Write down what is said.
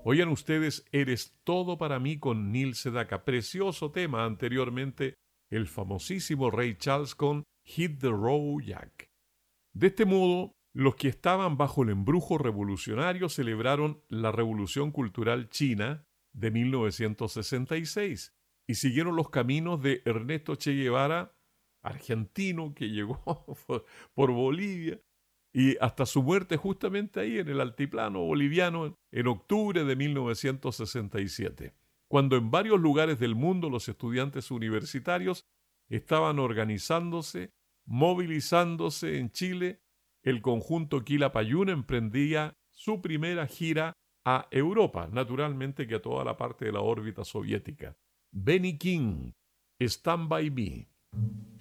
Oigan ustedes, Eres todo para mí con Neil Sedaka. Precioso tema anteriormente, el famosísimo Ray Charles con Hit the Road Jack. De este modo, los que estaban bajo el embrujo revolucionario celebraron la Revolución Cultural China de 1966 y siguieron los caminos de Ernesto Che Guevara, argentino que llegó por Bolivia y hasta su muerte justamente ahí en el altiplano boliviano en octubre de 1967, cuando en varios lugares del mundo los estudiantes universitarios estaban organizándose, movilizándose en Chile. El conjunto Quilapayún emprendía su primera gira a Europa, naturalmente que a toda la parte de la órbita soviética. Benny King, Stand By Me.